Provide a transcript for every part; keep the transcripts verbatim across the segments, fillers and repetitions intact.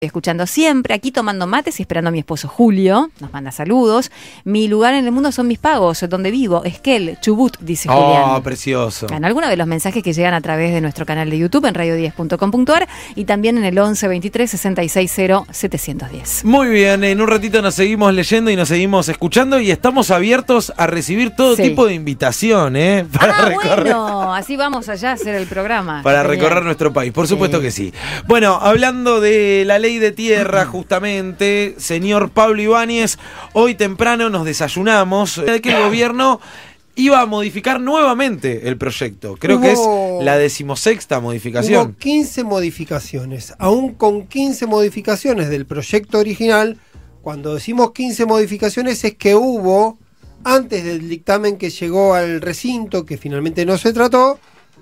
Escuchando siempre, aquí tomando mates y esperando a mi esposo Julio, nos manda saludos. Mi lugar en el mundo son mis pagos, donde vivo, Esquel, Chubut, dice oh, Julián. Oh, precioso. En algunos de los mensajes que llegan a través de nuestro canal de YouTube en radio diez punto com punto a r y también en el once veintitrés sesenta y seis cero setecientos diez. Muy bien, en un ratito nos seguimos leyendo y nos seguimos escuchando y estamos abiertos a recibir todo Sí. tipo de invitación, ¿eh? Para ah, recorrer. bueno, así vamos allá a hacer el programa. Para Genial. recorrer nuestro país, por supuesto Sí. que sí. Bueno, hablando de la ley de tierra, justamente, señor Pablo Ibáñez, hoy temprano nos desayunamos de que el gobierno iba a modificar nuevamente el proyecto. Creo Hubo, que es la decimosexta modificación. Hubo quince modificaciones. Aún con quince modificaciones del proyecto original, cuando decimos quince modificaciones es que hubo, antes del dictamen que llegó al recinto, que finalmente no se trató,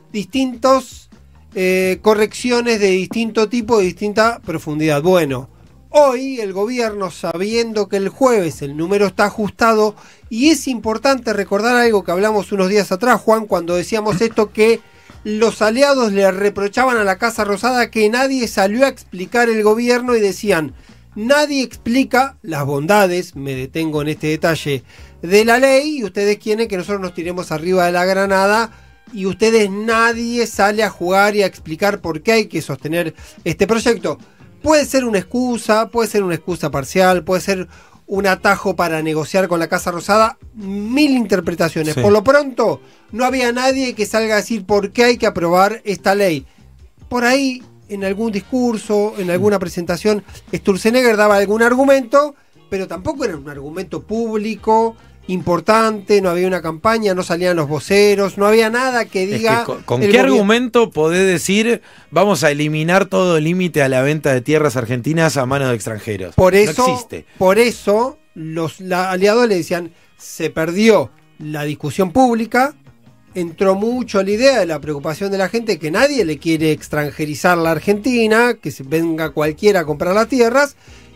distintos eh, correcciones de distinto tipo, de distinta profundidad. Bueno, hoy el gobierno, sabiendo que el jueves el número está ajustado, y es importante recordar algo que hablamos unos días atrás, Juan, cuando decíamos esto, que los aliados le reprochaban a la Casa Rosada que nadie salió a explicar el gobierno y decían, nadie explica las bondades, me detengo en este detalle, de la ley, y ustedes quieren que nosotros nos tiremos arriba de la granada, y ustedes nadie sale a jugar y a explicar por qué hay que sostener este proyecto. Puede ser una excusa, puede ser una excusa parcial, puede ser un atajo para negociar con la Casa Rosada, mil interpretaciones. Sí. Por lo pronto, no había nadie que salga a decir por qué hay que aprobar esta ley. Por ahí, en algún discurso, en alguna presentación, Sturzenegger daba algún argumento, pero tampoco era un argumento público, importante, no había una campaña, no salían los voceros, no había nada que diga... Es que ¿Con, con el qué gobierno. argumento podés decir vamos a eliminar todo límite a la venta de tierras argentinas a manos de extranjeros? Por eso, no existe. Por eso los la, aliados le decían, se perdió la discusión pública, entró mucho la idea de la preocupación de la gente que nadie le quiere extranjerizar la Argentina, que se venga cualquiera a comprar las tierras,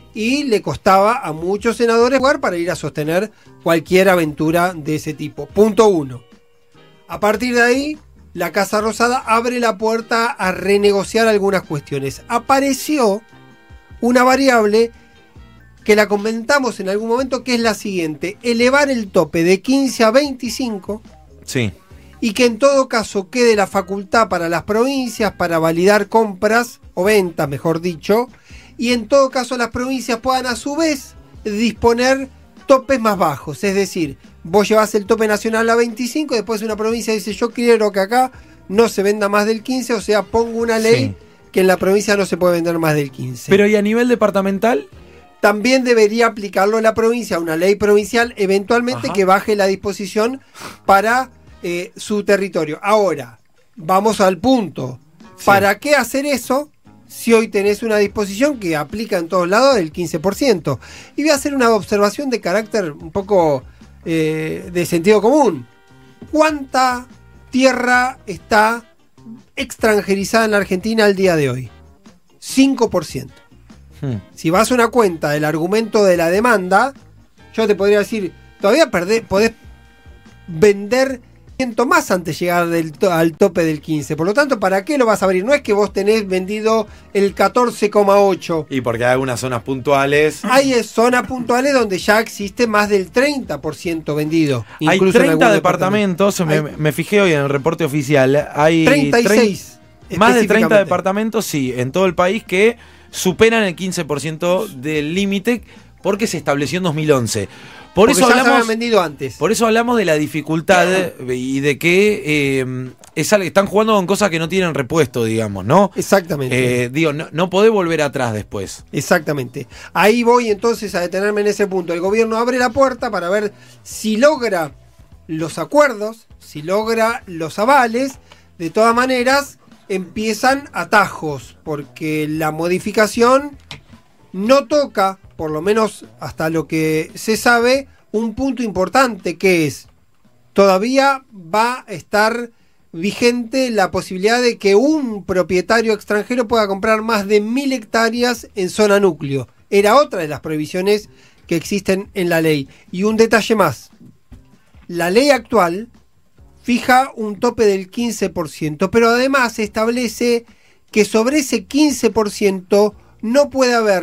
y le costaba a muchos senadores jugar para ir a sostener cualquier aventura de ese tipo. Punto uno. A partir de ahí, la Casa Rosada abre la puerta a renegociar algunas cuestiones. Apareció una variable que la comentamos en algún momento, que es la siguiente: elevar el tope de quince a veinticinco, Sí. y que en todo caso quede la facultad para las provincias para validar compras o ventas, mejor dicho, y en todo caso las provincias puedan a su vez disponer topes más bajos. Es decir, vos llevás el tope nacional a veinticinco, después una provincia dice yo quiero que acá no se venda más del quince, o sea, pongo una ley Sí. que en la provincia no se puede vender más del quince. Pero ¿y a nivel departamental? También debería aplicarlo la provincia, una ley provincial, eventualmente, Ajá. que baje la disposición para eh, su territorio. Ahora, vamos al punto. Sí. ¿Para qué hacer eso si hoy tenés una disposición que aplica en todos lados del quince por ciento? Y voy a hacer una observación de carácter un poco eh, de sentido común. ¿Cuánta tierra está extranjerizada en la Argentina al día de hoy? cinco por ciento. Hmm. Si vas a una cuenta del argumento de la demanda, yo te podría decir, todavía perdés, podés vender ciento más antes de llegar del to- al tope del quince. Por lo tanto, ¿para qué lo vas a abrir? No es que vos tenés vendido el catorce coma ocho. Y porque hay algunas zonas puntuales. Hay eh, zonas puntuales donde ya existe más del treinta por ciento vendido. Hay incluso en treinta algunos departamentos, me, Hay me fijé hoy en el reporte oficial. Hay treinta y seis. trein- más de treinta específicamente. departamentos, sí, en todo el país que superan el quince por ciento del límite porque se estableció en dos mil once. Por Porque eso ya se habían hablamos, vendido antes. por eso hablamos de la dificultad y de que eh, es algo- están jugando con cosas que no tienen repuesto, digamos, ¿no? Exactamente. Eh, digo, no, no podés volver atrás después. Exactamente. Ahí voy entonces a detenerme en ese punto. El gobierno abre la puerta para ver si logra los acuerdos, si logra los avales. De todas maneras, empiezan atajos, porque la modificación no toca, por lo menos hasta lo que se sabe, un punto importante, que es, todavía va a estar vigente la posibilidad de que un propietario extranjero pueda comprar más de mil hectáreas en zona núcleo. Era otra de las prohibiciones que existen en la ley. Y un detalle más: la ley actual fija un tope del quince por ciento, pero además establece que sobre ese quince por ciento no puede haber